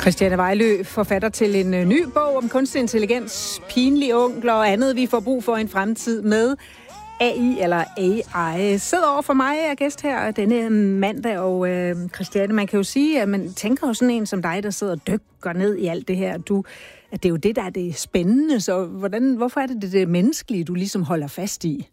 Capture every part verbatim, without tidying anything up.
Christiane Vejlø, forfatter til en uh, ny bog om kunstig intelligens, pinlige onkler og andet, vi får brug for en fremtid med A I eller A I. Sidder over for mig, jeg er gæst her denne mandag, og uh, Christiane, man kan jo sige, at man tænker jo sådan en som dig, der sidder og dykker ned i alt det her, du, at det er jo det, der er det spændende, så hvordan, hvorfor er det det, det menneskelige, du ligesom holder fast i?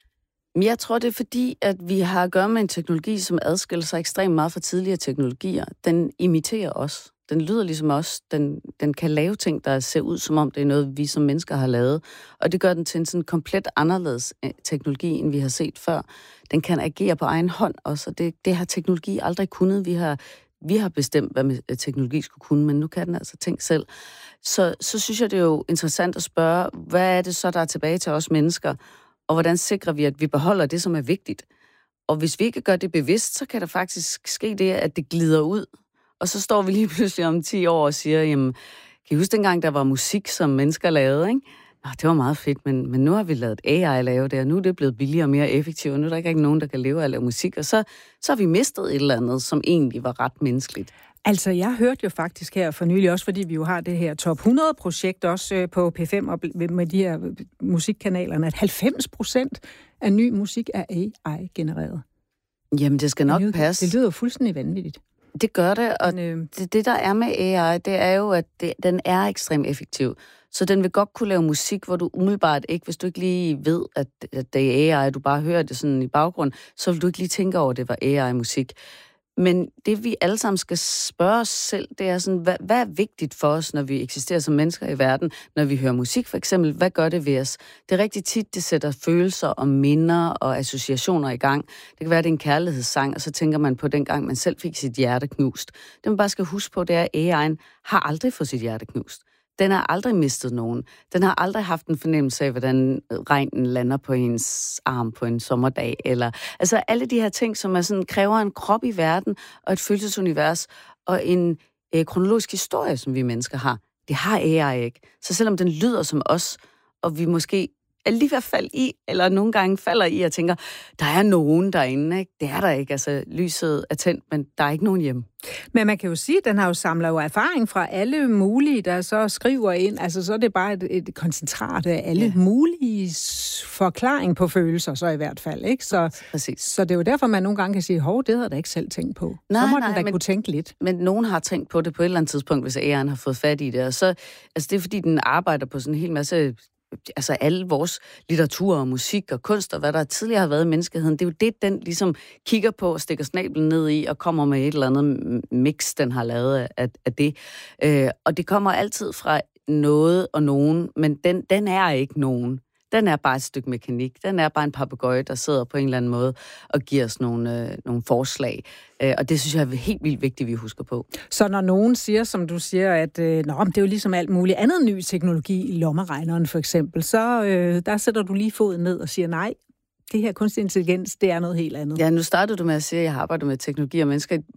Jeg tror, det er fordi, at vi har at gøre med en teknologi, som adskiller sig ekstremt meget fra tidligere teknologier. Den imiterer os. Den lyder ligesom os. Den, den kan lave ting, der ser ud, som om det er noget, vi som mennesker har lavet. Og det gør den til en sådan komplet anderledes teknologi, end vi har set før. Den kan agere på egen hånd også, og det, det har teknologi aldrig kunnet. Vi har, vi har bestemt, hvad teknologi skulle kunne, men nu kan den altså tænke selv. Så, så synes jeg, det er jo interessant at spørge, hvad er det så, der er tilbage til os mennesker? Og hvordan sikrer vi, at vi beholder det, som er vigtigt? Og hvis vi ikke gør det bevidst, så kan der faktisk ske det, at det glider ud. Og så står vi lige pludselig om ti år og siger, jamen, kan I huske dengang, der var musik, som mennesker lavede, ikke? Nå, det var meget fedt, men, men nu har vi lavet A I lave det, og nu er det blevet billigere og mere effektivt, og nu er der ikke nogen, der kan leve af at lave musik. Og så, så har vi mistet et eller andet, som egentlig var ret menneskeligt. Altså, jeg hørte jo faktisk her for nylig, også fordi vi jo har det her top hundrede-projekt også på P fem og med de her musikkanalerne, at halvfems procent af ny musik er A I-genereret. Jamen, det skal nok det, passe. Det lyder jo fuldstændig vanvittigt. Det gør det, og Men, øh... det, det, der er med A I, det er jo, at det, den er ekstremt effektiv. Så den vil godt kunne lave musik, hvor du umiddelbart ikke, hvis du ikke lige ved, at, at det er A I, du bare hører det sådan i baggrund, så vil du ikke lige tænke over, at det var A I-musik. Men det, vi alle sammen skal spørge os selv, det er sådan, hvad, hvad er vigtigt for os, når vi eksisterer som mennesker i verden? Når vi hører musik for eksempel, hvad gør det ved os? Det er rigtig tit, det sætter følelser og minder og associationer i gang. Det kan være, det er en kærlighedssang, og så tænker man på den gang, man selv fik sit hjerte knust. Det man bare skal huske på, det er, at A I'en har aldrig fået sit hjerte knust. Den har aldrig mistet nogen. Den har aldrig haft en fornemmelse af, hvordan regnen lander på hendes arm på en sommerdag. Eller, altså alle de her ting, som er sådan, kræver en krop i verden, og et følelsesunivers, og en øh, kronologisk historie, som vi mennesker har. Det har A I ikke. Så selvom den lyder som os, og vi måske er lige ved at falde i, eller nogle gange falder i og tænker, der er nogen derinde, ikke? Det er der ikke. Altså, lyset er tændt, men der er ikke nogen hjemme. Men man kan jo sige, at den har jo samlet jo erfaring fra alle mulige, der så skriver ind. Altså, så er det bare et, et koncentrat af alle ja. mulige forklaring på følelser, så i hvert fald, ikke? Så, så det er jo derfor, man nogle gange kan sige, hov, det havde jeg da ikke selv tænkt på. Nej, så må nej, den da men, kunne tænke lidt. Men nogen har tænkt på det på et eller andet tidspunkt, hvis A I'en har fået fat i det. Og så, altså, det er fordi, den arbejder på sådan en hel masse... Altså alle vores litteratur og musik og kunst og hvad der tidligere har været i menneskeheden, det er jo det, den ligesom kigger på og stikker snablen ned i og kommer med et eller andet mix, den har lavet af, af det. Øh, og det kommer altid fra noget og nogen, men den, den er ikke nogen. Den er bare et stykke mekanik. Den er bare en papegøje, der sidder på en eller anden måde og giver os nogle, øh, nogle forslag. Øh, og det synes jeg er helt vildt vigtigt, vi husker på. Så når nogen siger, som du siger, at øh, nå, det er jo ligesom alt muligt andet ny teknologi i lommeregneren for eksempel, så øh, der sætter du lige foden ned og siger, nej, det her kunstig intelligens, det er noget helt andet. Ja, nu startede du med at sige, at jeg har arbejdet med teknologi og mennesker